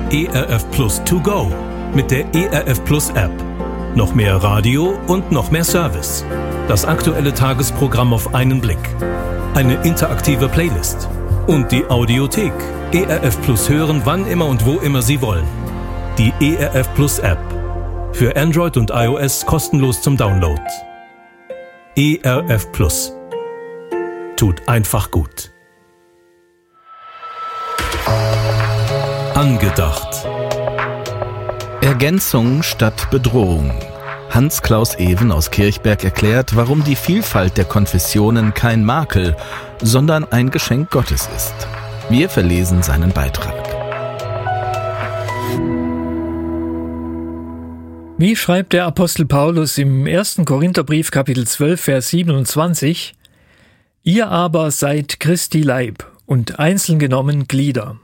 ERF Plus To Go mit der ERF Plus App. Noch mehr Radio und noch mehr Service. Das aktuelle Tagesprogramm auf einen Blick. Eine interaktive Playlist. Und die Audiothek. ERF Plus hören, wann immer und wo immer Sie wollen. Die ERF Plus App. Für Android und iOS kostenlos zum Download. ERF Plus. Tut einfach gut. Angedacht. Ergänzung statt Bedrohung. Hans-Klaus Even aus Kirchberg erklärt, warum die Vielfalt der Konfessionen kein Makel, sondern ein Geschenk Gottes ist. Wir verlesen seinen Beitrag. Wie schreibt der Apostel Paulus im 1. Korintherbrief Kapitel 12, Vers 27: Ihr aber seid Christi Leib und einzeln genommen Glieder.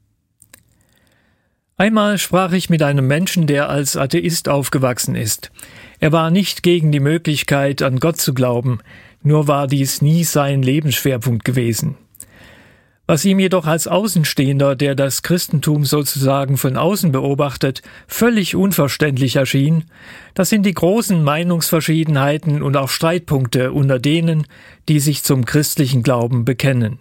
Einmal sprach ich mit einem Menschen, der als Atheist aufgewachsen ist. Er war nicht gegen die Möglichkeit, an Gott zu glauben, nur war dies nie sein Lebensschwerpunkt gewesen. Was ihm jedoch als Außenstehender, der das Christentum sozusagen von außen beobachtet, völlig unverständlich erschien, das sind die großen Meinungsverschiedenheiten und auch Streitpunkte unter denen, die sich zum christlichen Glauben bekennen.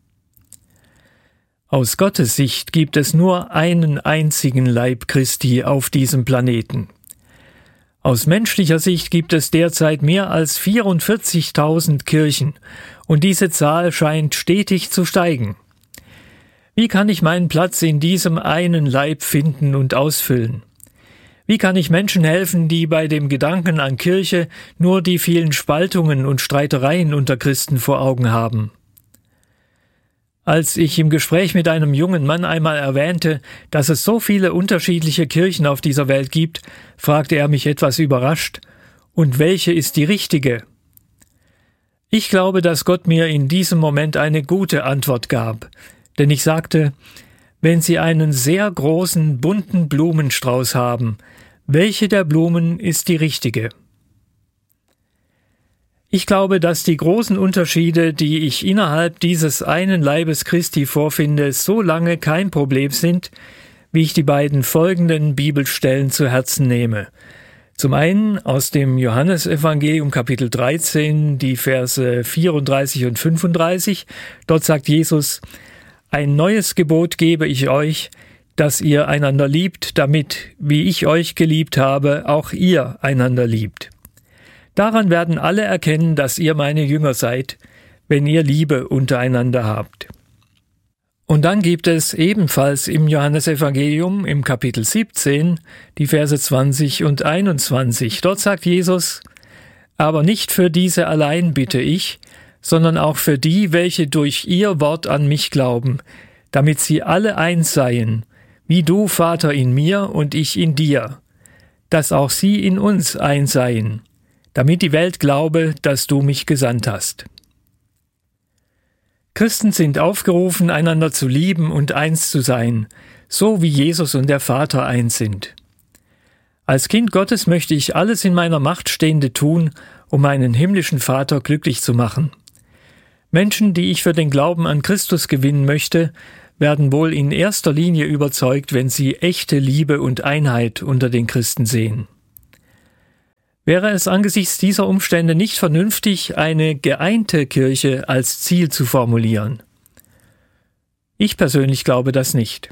Aus Gottes Sicht gibt es nur einen einzigen Leib Christi auf diesem Planeten. Aus menschlicher Sicht gibt es derzeit mehr als 44.000 Kirchen und diese Zahl scheint stetig zu steigen. Wie kann ich meinen Platz in diesem einen Leib finden und ausfüllen? Wie kann ich Menschen helfen, die bei dem Gedanken an Kirche nur die vielen Spaltungen und Streitereien unter Christen vor Augen haben? Als ich im Gespräch mit einem jungen Mann einmal erwähnte, dass es so viele unterschiedliche Kirchen auf dieser Welt gibt, fragte er mich etwas überrascht: Und welche ist die richtige? Ich glaube, dass Gott mir in diesem Moment eine gute Antwort gab, denn ich sagte: Wenn Sie einen sehr großen, bunten Blumenstrauß haben, welche der Blumen ist die richtige? Ich glaube, dass die großen Unterschiede, die ich innerhalb dieses einen Leibes Christi vorfinde, so lange kein Problem sind, wie ich die beiden folgenden Bibelstellen zu Herzen nehme. Zum einen aus dem Johannesevangelium Kapitel 13, die Verse 34 und 35. Dort sagt Jesus: Ein neues Gebot gebe ich euch, dass ihr einander liebt, damit, wie ich euch geliebt habe, auch ihr einander liebt. Daran werden alle erkennen, dass ihr meine Jünger seid, wenn ihr Liebe untereinander habt. Und dann gibt es ebenfalls im Johannesevangelium im Kapitel 17 die Verse 20 und 21. Dort sagt Jesus: Aber nicht für diese allein bitte ich, sondern auch für die, welche durch ihr Wort an mich glauben, damit sie alle eins seien, wie du, Vater, in mir und ich in dir, dass auch sie in uns eins seien, damit die Welt glaube, dass du mich gesandt hast. Christen sind aufgerufen, einander zu lieben und eins zu sein, so wie Jesus und der Vater eins sind. Als Kind Gottes möchte ich alles in meiner Macht Stehende tun, um meinen himmlischen Vater glücklich zu machen. Menschen, die ich für den Glauben an Christus gewinnen möchte, werden wohl in erster Linie überzeugt, wenn sie echte Liebe und Einheit unter den Christen sehen. Wäre es angesichts dieser Umstände nicht vernünftig, eine geeinte Kirche als Ziel zu formulieren? Ich persönlich glaube das nicht.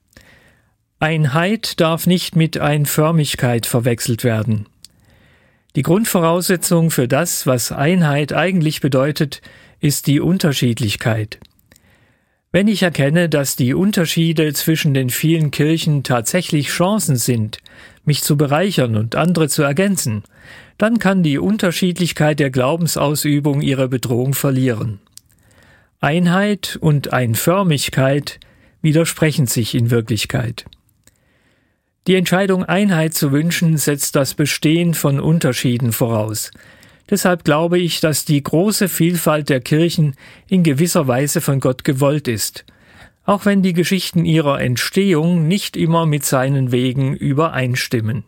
Einheit darf nicht mit Einförmigkeit verwechselt werden. Die Grundvoraussetzung für das, was Einheit eigentlich bedeutet, ist die Unterschiedlichkeit. Wenn ich erkenne, dass die Unterschiede zwischen den vielen Kirchen tatsächlich Chancen sind, mich zu bereichern und andere zu ergänzen, dann kann die Unterschiedlichkeit der Glaubensausübung ihre Bedrohung verlieren. Einheit und Einförmigkeit widersprechen sich in Wirklichkeit. Die Entscheidung, Einheit zu wünschen, setzt das Bestehen von Unterschieden voraus. Deshalb glaube ich, dass die große Vielfalt der Kirchen in gewisser Weise von Gott gewollt ist, auch wenn die Geschichten ihrer Entstehung nicht immer mit seinen Wegen übereinstimmen.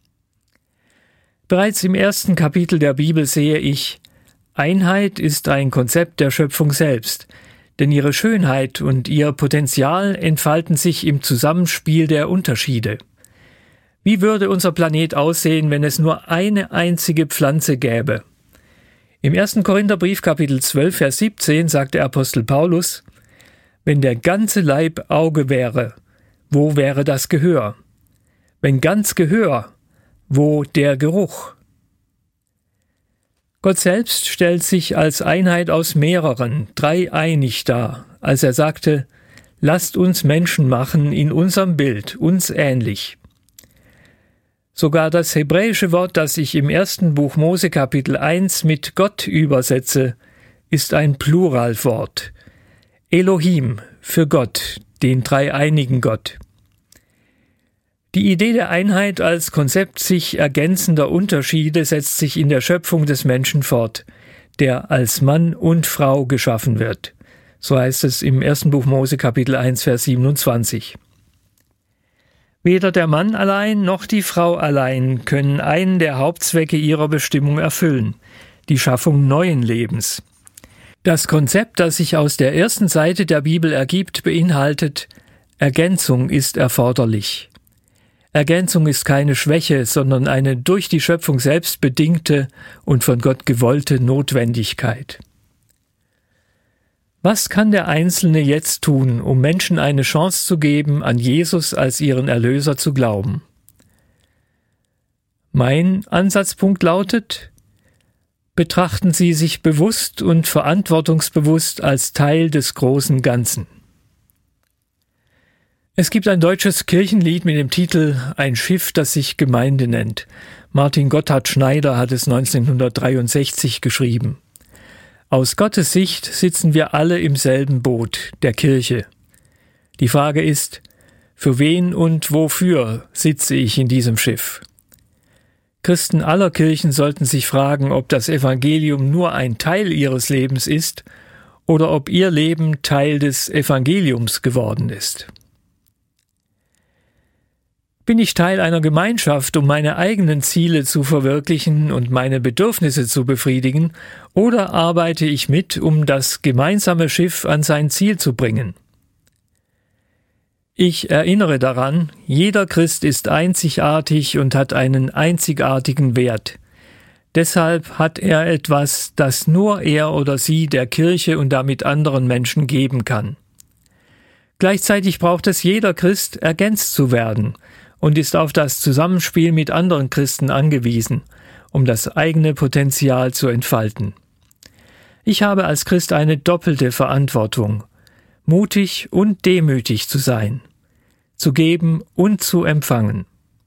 Bereits im 1. Kapitel der Bibel sehe ich: Einheit ist ein Konzept der Schöpfung selbst, denn ihre Schönheit und ihr Potenzial entfalten sich im Zusammenspiel der Unterschiede. Wie würde unser Planet aussehen, wenn es nur eine einzige Pflanze gäbe? Im 1. Korintherbrief Kapitel 12, Vers 17 sagt der Apostel Paulus: Wenn der ganze Leib Auge wäre, wo wäre das Gehör? Wenn ganz Gehör, wo der Geruch? Gott selbst stellt sich als Einheit aus mehreren, dreieinig dar, als er sagte: Lasst uns Menschen machen in unserem Bild, uns ähnlich. Sogar das hebräische Wort, das ich im 1. Buch Mose Kapitel 1 mit Gott übersetze, ist ein Pluralwort. Elohim für Gott, den dreieinigen Gott. Die Idee der Einheit als Konzept sich ergänzender Unterschiede setzt sich in der Schöpfung des Menschen fort, der als Mann und Frau geschaffen wird. So heißt es im 1. Buch Mose Kapitel 1, Vers 27. Weder der Mann allein noch die Frau allein können einen der Hauptzwecke ihrer Bestimmung erfüllen, die Schaffung neuen Lebens. Das Konzept, das sich aus der ersten Seite der Bibel ergibt, beinhaltet: Ergänzung ist erforderlich. Ergänzung ist keine Schwäche, sondern eine durch die Schöpfung selbst bedingte und von Gott gewollte Notwendigkeit. Was kann der Einzelne jetzt tun, um Menschen eine Chance zu geben, an Jesus als ihren Erlöser zu glauben? Mein Ansatzpunkt lautet: Betrachten Sie sich bewusst und verantwortungsbewusst als Teil des großen Ganzen. Es gibt ein deutsches Kirchenlied mit dem Titel »Ein Schiff, das sich Gemeinde nennt«. Martin Gotthard Schneider hat es 1963 geschrieben. Aus Gottes Sicht sitzen wir alle im selben Boot, der Kirche. Die Frage ist: Für wen und wofür sitze ich in diesem Schiff? Christen aller Kirchen sollten sich fragen, ob das Evangelium nur ein Teil ihres Lebens ist oder ob ihr Leben Teil des Evangeliums geworden ist. Bin ich Teil einer Gemeinschaft, um meine eigenen Ziele zu verwirklichen und meine Bedürfnisse zu befriedigen, oder arbeite ich mit, um das gemeinsame Schiff an sein Ziel zu bringen? Ich erinnere daran, jeder Christ ist einzigartig und hat einen einzigartigen Wert. Deshalb hat er etwas, das nur er oder sie der Kirche und damit anderen Menschen geben kann. Gleichzeitig braucht es jeder Christ, ergänzt zu werden, und ist auf das Zusammenspiel mit anderen Christen angewiesen, um das eigene Potenzial zu entfalten. Ich habe als Christ eine doppelte Verantwortung: mutig und demütig zu sein, zu geben und zu empfangen.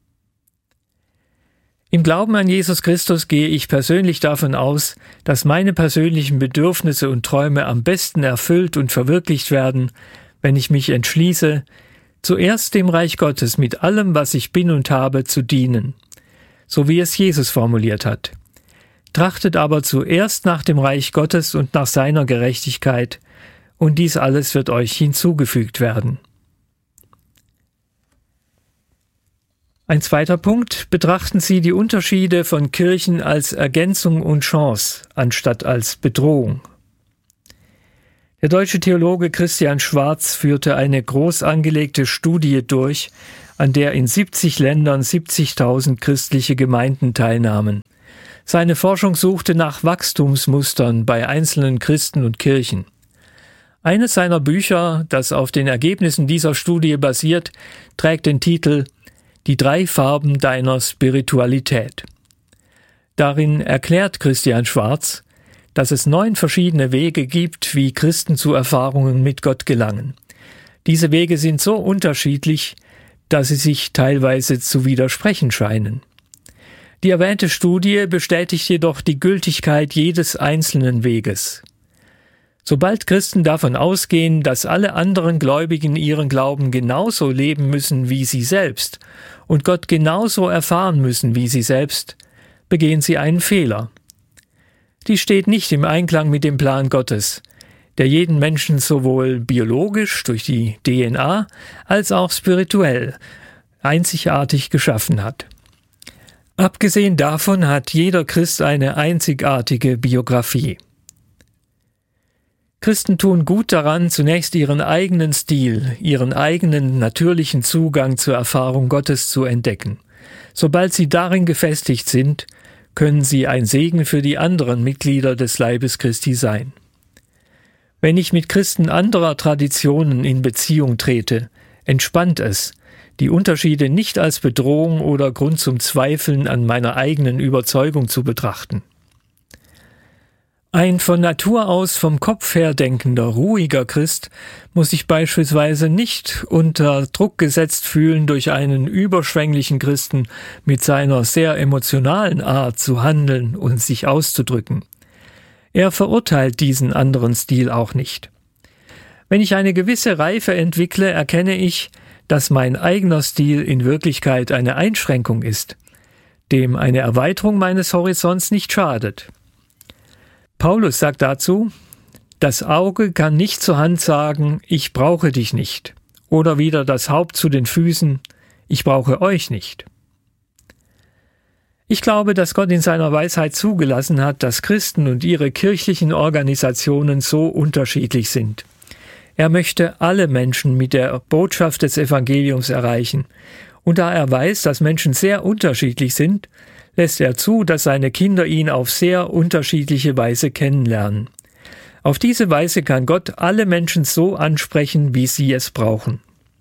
Im Glauben an Jesus Christus gehe ich persönlich davon aus, dass meine persönlichen Bedürfnisse und Träume am besten erfüllt und verwirklicht werden, wenn ich mich entschließe, zuerst dem Reich Gottes mit allem, was ich bin und habe, zu dienen, so wie es Jesus formuliert hat. Trachtet aber zuerst nach dem Reich Gottes und nach seiner Gerechtigkeit, und dies alles wird euch hinzugefügt werden. Ein zweiter Punkt: Betrachten Sie die Unterschiede von Kirchen als Ergänzung und Chance, anstatt als Bedrohung. Der deutsche Theologe Christian Schwarz führte eine groß angelegte Studie durch, an der in 70 Ländern 70.000 christliche Gemeinden teilnahmen. Seine Forschung suchte nach Wachstumsmustern bei einzelnen Christen und Kirchen. Eines seiner Bücher, das auf den Ergebnissen dieser Studie basiert, trägt den Titel »Die 3 Farben deiner Spiritualität«. Darin erklärt Christian Schwarz, dass es 9 verschiedene Wege gibt, wie Christen zu Erfahrungen mit Gott gelangen. Diese Wege sind so unterschiedlich, dass sie sich teilweise zu widersprechen scheinen. Die erwähnte Studie bestätigt jedoch die Gültigkeit jedes einzelnen Weges. Sobald Christen davon ausgehen, dass alle anderen Gläubigen ihren Glauben genauso leben müssen wie sie selbst und Gott genauso erfahren müssen wie sie selbst, begehen sie einen Fehler. Die steht nicht im Einklang mit dem Plan Gottes, der jeden Menschen sowohl biologisch durch die DNA als auch spirituell einzigartig geschaffen hat. Abgesehen davon hat jeder Christ eine einzigartige Biografie. Christen tun gut daran, zunächst ihren eigenen Stil, ihren eigenen natürlichen Zugang zur Erfahrung Gottes zu entdecken. Sobald sie darin gefestigt sind, können sie ein Segen für die anderen Mitglieder des Leibes Christi sein. Wenn ich mit Christen anderer Traditionen in Beziehung trete, entspannt es, die Unterschiede nicht als Bedrohung oder Grund zum Zweifeln an meiner eigenen Überzeugung zu betrachten. Ein von Natur aus vom Kopf her denkender, ruhiger Christ muss sich beispielsweise nicht unter Druck gesetzt fühlen durch einen überschwänglichen Christen mit seiner sehr emotionalen Art zu handeln und sich auszudrücken. Er verurteilt diesen anderen Stil auch nicht. Wenn ich eine gewisse Reife entwickle, erkenne ich, dass mein eigener Stil in Wirklichkeit eine Einschränkung ist, dem eine Erweiterung meines Horizonts nicht schadet. Paulus sagt dazu, das Auge kann nicht zur Hand sagen, ich brauche dich nicht, oder wieder das Haupt zu den Füßen, ich brauche euch nicht. Ich glaube, dass Gott in seiner Weisheit zugelassen hat, dass Christen und ihre kirchlichen Organisationen so unterschiedlich sind. Er möchte alle Menschen mit der Botschaft des Evangeliums erreichen. Und da er weiß, dass Menschen sehr unterschiedlich sind, lässt er zu, dass seine Kinder ihn auf sehr unterschiedliche Weise kennenlernen. Auf diese Weise kann Gott alle Menschen so ansprechen, wie sie es brauchen.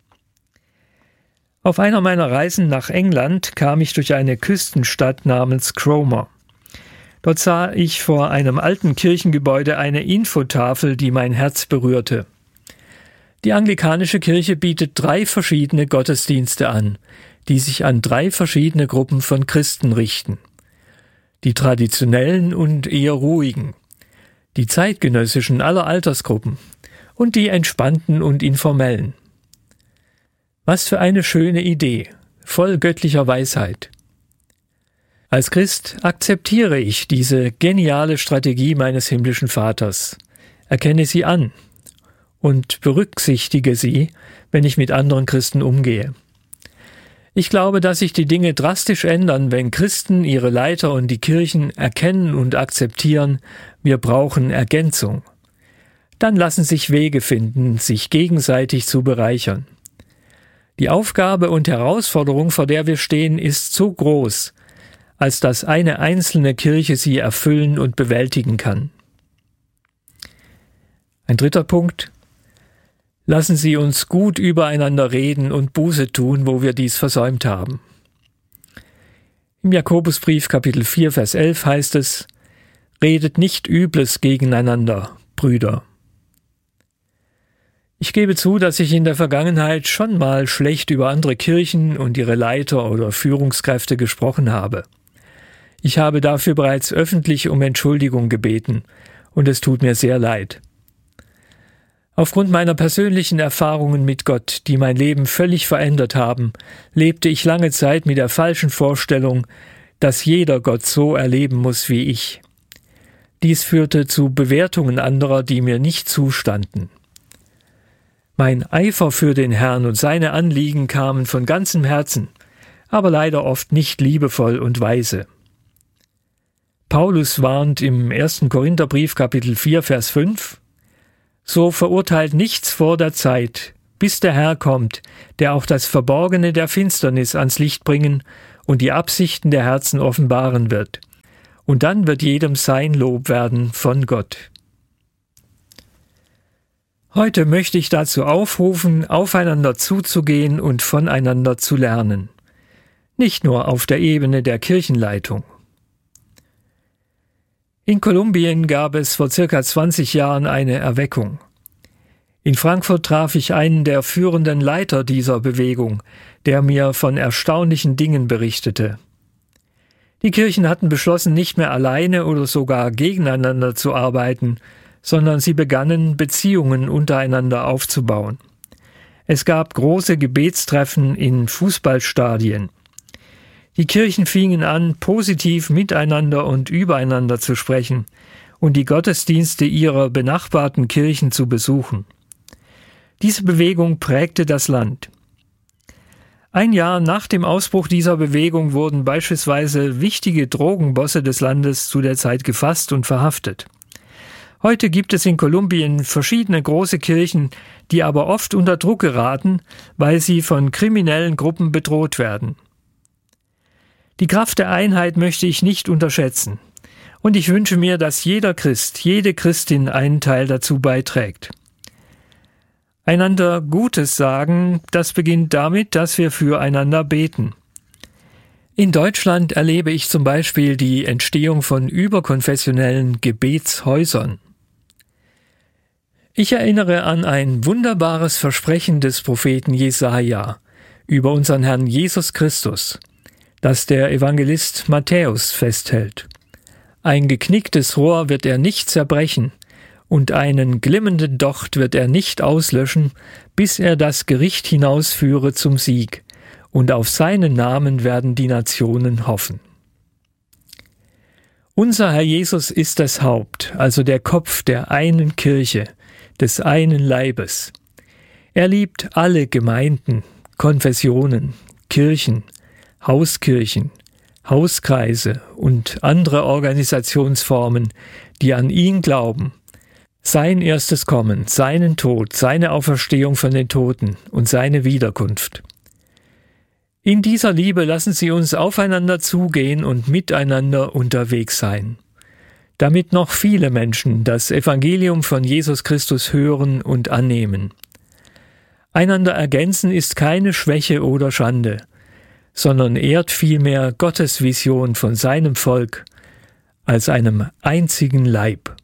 Auf einer meiner Reisen nach England kam ich durch eine Küstenstadt namens Cromer. Dort sah ich vor einem alten Kirchengebäude eine Infotafel, die mein Herz berührte. Die anglikanische Kirche bietet 3 verschiedene Gottesdienste an, die sich an 3 verschiedene Gruppen von Christen richten. Die traditionellen und eher ruhigen, die zeitgenössischen aller Altersgruppen und die entspannten und informellen. Was für eine schöne Idee, voll göttlicher Weisheit. Als Christ akzeptiere ich diese geniale Strategie meines himmlischen Vaters, erkenne sie an und berücksichtige sie, wenn ich mit anderen Christen umgehe. Ich glaube, dass sich die Dinge drastisch ändern, wenn Christen ihre Leiter und die Kirchen erkennen und akzeptieren, wir brauchen Ergänzung. Dann lassen sich Wege finden, sich gegenseitig zu bereichern. Die Aufgabe und Herausforderung, vor der wir stehen, ist so groß, als dass eine einzelne Kirche sie erfüllen und bewältigen kann. Ein 3. Punkt. Lassen Sie uns gut übereinander reden und Buße tun, wo wir dies versäumt haben. Im Jakobusbrief Kapitel 4, Vers 11 heißt es, redet nicht Übles gegeneinander, Brüder. Ich gebe zu, dass ich in der Vergangenheit schon mal schlecht über andere Kirchen und ihre Leiter oder Führungskräfte gesprochen habe. Ich habe dafür bereits öffentlich um Entschuldigung gebeten und es tut mir sehr leid. Aufgrund meiner persönlichen Erfahrungen mit Gott, die mein Leben völlig verändert haben, lebte ich lange Zeit mit der falschen Vorstellung, dass jeder Gott so erleben muss wie ich. Dies führte zu Bewertungen anderer, die mir nicht zustanden. Mein Eifer für den Herrn und seine Anliegen kamen von ganzem Herzen, aber leider oft nicht liebevoll und weise. Paulus warnt im 1. Korintherbrief Kapitel 4, Vers 5, so verurteilt nichts vor der Zeit, bis der Herr kommt, der auch das Verborgene der Finsternis ans Licht bringen und die Absichten der Herzen offenbaren wird. Und dann wird jedem sein Lob werden von Gott. Heute möchte ich dazu aufrufen, aufeinander zuzugehen und voneinander zu lernen. Nicht nur auf der Ebene der Kirchenleitung. In Kolumbien gab es vor circa 20 Jahren eine Erweckung. In Frankfurt traf ich einen der führenden Leiter dieser Bewegung, der mir von erstaunlichen Dingen berichtete. Die Kirchen hatten beschlossen, nicht mehr alleine oder sogar gegeneinander zu arbeiten, sondern sie begannen, Beziehungen untereinander aufzubauen. Es gab große Gebetstreffen in Fußballstadien. Die Kirchen fingen an, positiv miteinander und übereinander zu sprechen und die Gottesdienste ihrer benachbarten Kirchen zu besuchen. Diese Bewegung prägte das Land. Ein Jahr nach dem Ausbruch dieser Bewegung wurden beispielsweise wichtige Drogenbosse des Landes zu der Zeit gefasst und verhaftet. Heute gibt es in Kolumbien verschiedene große Kirchen, die aber oft unter Druck geraten, weil sie von kriminellen Gruppen bedroht werden. Die Kraft der Einheit möchte ich nicht unterschätzen. Und ich wünsche mir, dass jeder Christ, jede Christin einen Teil dazu beiträgt. Einander Gutes sagen, das beginnt damit, dass wir füreinander beten. In Deutschland erlebe ich zum Beispiel die Entstehung von überkonfessionellen Gebetshäusern. Ich erinnere an ein wunderbares Versprechen des Propheten Jesaja über unseren Herrn Jesus Christus, das der Evangelist Matthäus festhält. Ein geknicktes Rohr wird er nicht zerbrechen, und einen glimmenden Docht wird er nicht auslöschen, bis er das Gericht hinausführe zum Sieg, und auf seinen Namen werden die Nationen hoffen. Unser Herr Jesus ist das Haupt, also der Kopf der einen Kirche, des einen Leibes. Er liebt alle Gemeinden, Konfessionen, Kirchen, Hauskirchen, Hauskreise und andere Organisationsformen, die an ihn glauben, sein erstes Kommen, seinen Tod, seine Auferstehung von den Toten und seine Wiederkunft. In dieser Liebe lassen Sie uns aufeinander zugehen und miteinander unterwegs sein, damit noch viele Menschen das Evangelium von Jesus Christus hören und annehmen. Einander ergänzen ist keine Schwäche oder Schande, sondern ehrt vielmehr Gottes Vision von seinem Volk als einem einzigen Leib.